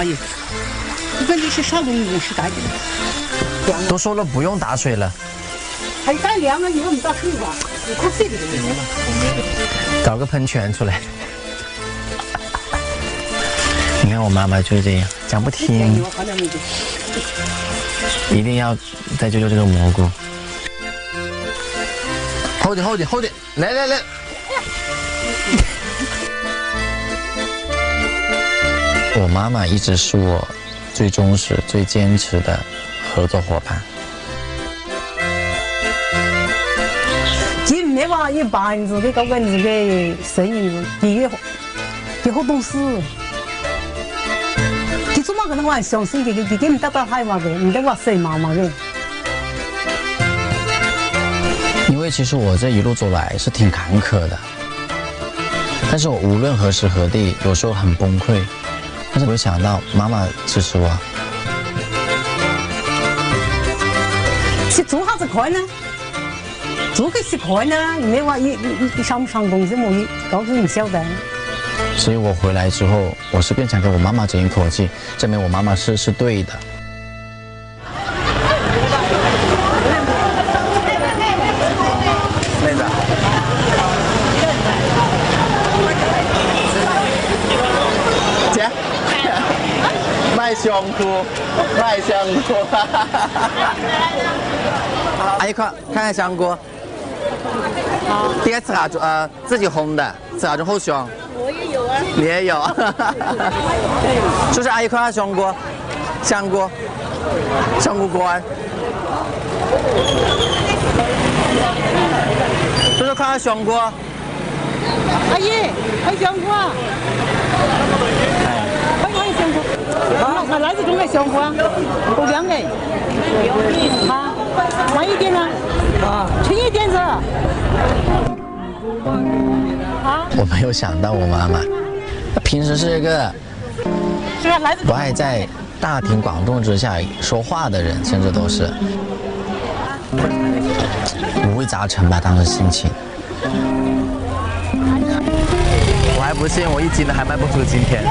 哈油，这个你是少用用是干净的。 都说了不用打水了， 还干凉了，你为什么打水吧？你口水的就行了。 搞个喷泉出来。你看我妈妈就是这样，讲不听，一定要再救救这个蘑菇。厚点，厚点，厚点，来来来。我妈妈一直是我最忠实、最坚持的合作伙伴。 今年吧，一般子的搞个这个生意，也好懂事。你做嘛个那玩相信这个，你们得到海嘛的，你得话谁嘛嘛的。 因为其实我这一路走来是挺坎坷的，但是我无论何时何地，有时候很崩溃，但是我想到妈妈支持我。 去做啥子快呢？做个是快呢，没话你上不上东西么？告诉你晓得。 所以我回来之后，我是更想跟我妈妈争一口气，证明我妈妈是对的。妹子，姐，卖香菇，卖香菇，阿姨看看香菇。应该吃哪种？自己烘的，吃哪种好香？我也有啊。你也有？是不是阿姨看下香菇？香菇，香菇干。是不是看下香菇？ 阿姨，还香菇啊？还香菇？那哪子种的香菇啊？不凉的。啊，慢一点呢。啊，轻一点子。 我没有想到我妈妈，平时是一个不爱在大庭广众之下说话的人，甚至都是五味杂陈吧，当时心情。我还不信，我1斤的还卖不出今天。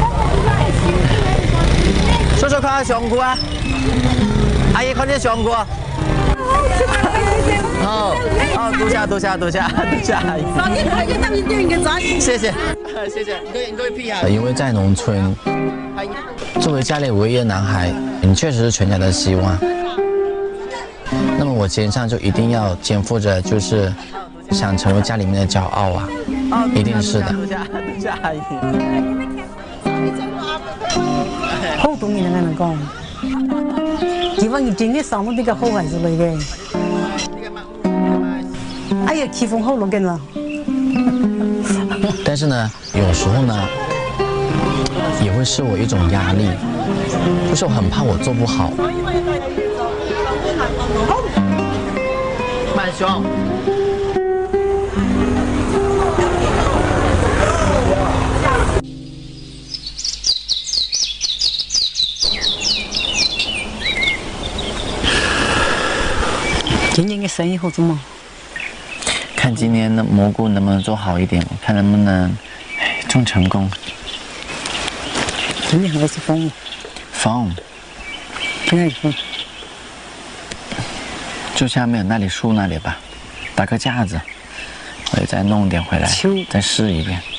叔叔看下香菇啊，阿姨看见香菇。哦，多谢，阿姨。谢谢，谢谢，你各位屁啊！因为在农村，作为家里唯一的男孩，你确实是全家的希望。那么我肩上就一定要肩负着，就是想成为家里面的骄傲啊，一定是的。多谢，阿姨。 好多年了，能讲。希望你真的生了这个好孩子来的。哎呀，气风好了，跟着。 但是呢，有时候呢，也会是我一种压力，就是我很怕我做不好。慢熊。 今年的生意好做吗？ 看今年的蘑菇能不能做好一点，看能不能种成功。 今年还是风。 风。 现在风。 就下面那里树那里吧，搭个架子，我也再弄点回来，再试一遍。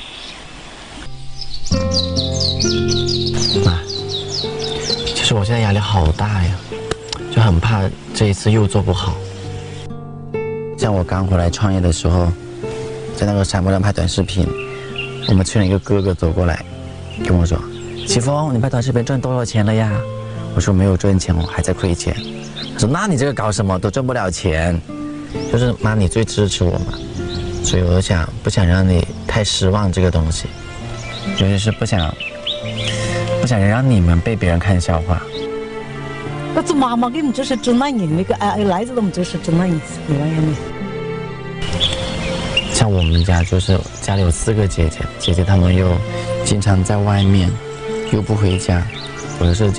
妈，其实我现在压力好大呀，就很怕这一次又做不好。像我刚回来创业的时候，在那个山坡上拍短视频，我们村里一个哥哥走过来，跟我说：“启峰，你拍短视频赚多少钱了呀？”我说：“没有赚钱，我还在亏钱。”他说：“那你这个搞什么都挣不了钱。”就是妈，你最支持我嘛，所以我就不想让你太失望这个东西，尤其是不想让你们被别人看笑话。 那做妈妈给我们就是做那人那个来自我们就是做那人一样的。 像我们家就是家里有4个姐姐，姐姐她们又经常在外面，又不回家，有的时候